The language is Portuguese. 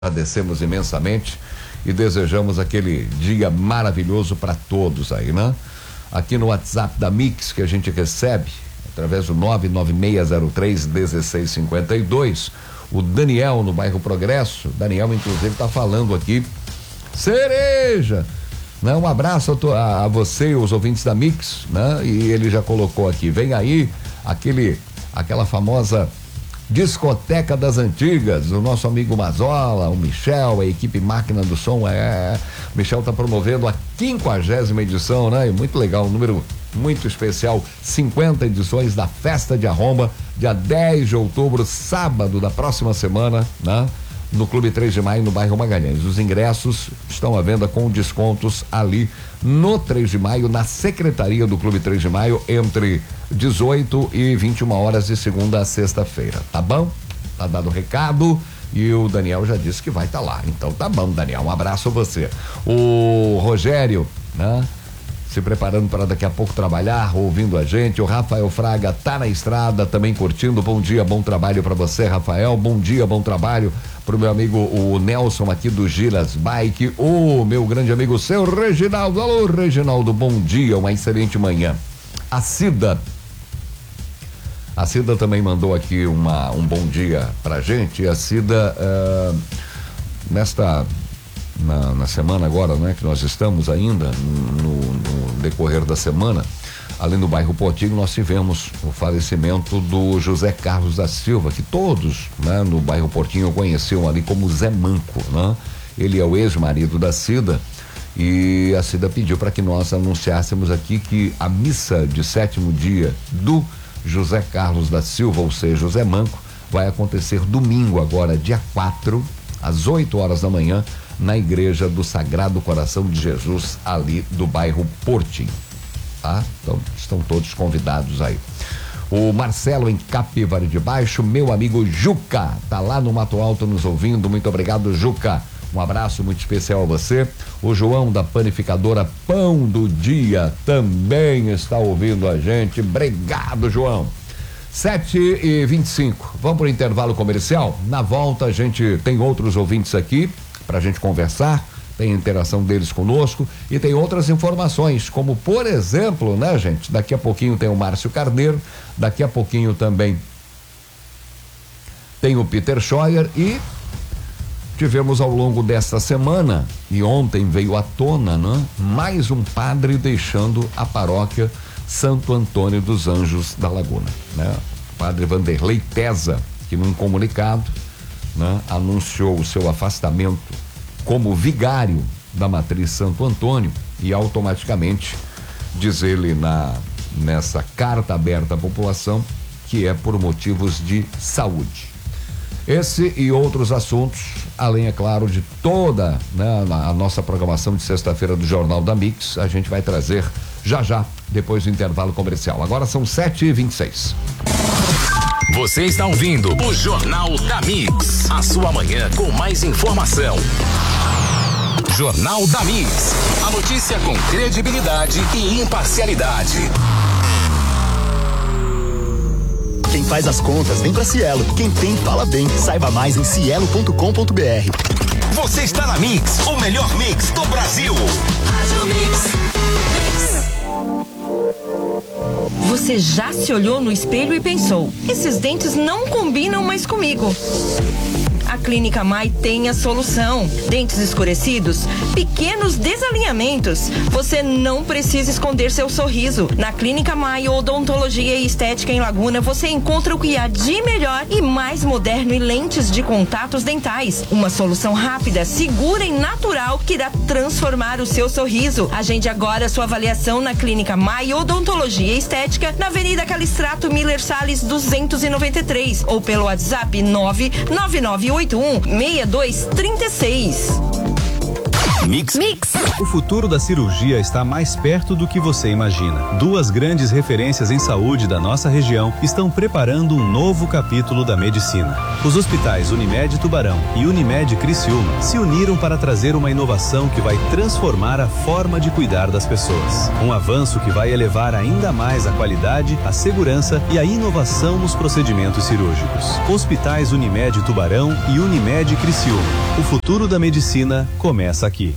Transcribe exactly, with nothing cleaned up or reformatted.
Agradecemos imensamente e desejamos aquele dia maravilhoso para todos aí, né? Aqui no WhatsApp da Mix que a gente recebe, através do nove nove seis zero três um seis cinco dois, o Daniel no bairro Progresso. Daniel, inclusive, tá falando aqui, Cereja, né? Um abraço a, a, a você e os ouvintes da Mix, né? E ele já colocou aqui, vem aí aquele, aquela famosa discoteca das antigas, o nosso amigo Mazola, o Michel, a equipe Máquina do Som, é, o Michel tá promovendo a quinquagésima edição, né? E muito legal, um número muito especial, cinquenta edições da Festa de Arromba, dia dez de outubro, sábado da próxima semana, né? No Clube três de Maio, no bairro Magalhães. Os ingressos estão à venda com descontos ali no três de Maio, na secretaria do Clube três de Maio, entre dezoito e vinte e uma horas de segunda a sexta-feira, tá bom? Tá dado o recado e o Daniel já disse que vai estar tá lá. Então tá bom, Daniel, um abraço a você. O Rogério, né? Se preparando para daqui a pouco trabalhar, ouvindo a gente. O Rafael Fraga tá na estrada também curtindo. Bom dia, bom trabalho para você, Rafael. Bom dia, bom trabalho pro meu amigo o Nelson aqui do Giras Bike. O meu grande amigo, seu Reginaldo. Alô, Reginaldo, bom dia, uma excelente manhã. A Cida, a Cida também mandou aqui uma, um bom dia pra gente. A Cida, uh, nesta Na, na semana agora, né, que nós estamos ainda no, no decorrer da semana, ali no bairro Portinho, nós tivemos o falecimento do José Carlos da Silva, que todos, né, no bairro Portinho conheciam ali como Zé Manco, né? Ele é o ex-marido da Cida e a Cida pediu para que nós anunciássemos aqui que a missa de sétimo dia do José Carlos da Silva, ou seja, Zé Manco, vai acontecer domingo agora, dia quatro, às oito horas da manhã, na igreja do Sagrado Coração de Jesus, ali do bairro Portinho, tá? Então, estão todos convidados aí. O Marcelo em Capivari de Baixo, meu amigo Juca, tá lá no Mato Alto nos ouvindo, muito obrigado, Juca, um abraço muito especial a você. O João da panificadora Pão do Dia também está ouvindo a gente, obrigado, João. sete e vinte e cinco, vamos pro intervalo comercial? Na volta a gente tem outros ouvintes aqui pra gente conversar, tem a interação deles conosco e tem outras informações, como por exemplo, né, gente, daqui a pouquinho tem o Márcio Carneiro, daqui a pouquinho também tem o Peter Scheuer e tivemos ao longo desta semana, e ontem veio à tona, né, mais um padre deixando a paróquia Santo Antônio dos Anjos da Laguna, né? O padre Vanderlei Pesa, que num comunicado, né, anunciou o seu afastamento como vigário da matriz Santo Antônio e automaticamente diz ele na nessa carta aberta à população que é por motivos de saúde. Esse e outros assuntos, além, é claro, de toda, né, a nossa programação de sexta-feira do Jornal da Mix, a gente vai trazer já já, depois do intervalo comercial. Agora são sete e vinte e seis. Você está ouvindo o Jornal da Mix, a sua manhã com mais informação. Jornal da Mix, a notícia com credibilidade e imparcialidade. Quem faz as contas vem pra Cielo. Quem tem fala bem. Saiba mais em cielo ponto com ponto br. Você está na Mix, o melhor mix do Brasil. Você já se olhou no espelho e pensou: esses dentes não combinam mais comigo? A Clínica Mai tem a solução. Dentes escurecidos, pequenos desalinhamentos. Você não precisa esconder seu sorriso. Na Clínica Mai Odontologia e Estética em Laguna, você encontra o que há de melhor e mais moderno em lentes de contatos dentais. Uma solução rápida, segura e natural que irá transformar o seu sorriso. Agende agora sua avaliação na Clínica Mai Odontologia e Estética, na Avenida Calistrato Miller Salles duzentos e noventa e três, ou pelo WhatsApp nove nove nove oito um seis dois três seis. Mix. Mix. O futuro da cirurgia está mais perto do que você imagina. Duas grandes referências em saúde da nossa região estão preparando um novo capítulo da medicina. Os hospitais Unimed Tubarão e Unimed Criciúma se uniram para trazer uma inovação que vai transformar a forma de cuidar das pessoas. Um avanço que vai elevar ainda mais a qualidade, a segurança e a inovação nos procedimentos cirúrgicos. Hospitais Unimed Tubarão e Unimed Criciúma. O futuro da medicina começa aqui.